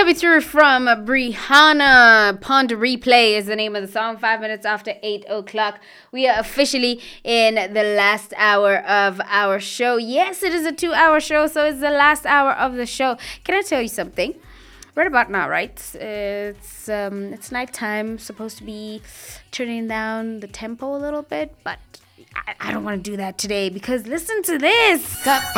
Be Through from Brianna. Pond Replay is the name of the song. 5 minutes after 8 o'clock. We are officially in the last hour of our show. Yes, it is a 2-hour show, so it's the last hour of the show. Can I tell you something? Right about now, right? It's nighttime. Supposed to be turning down the tempo a little bit, but I don't want to do that today because listen to this.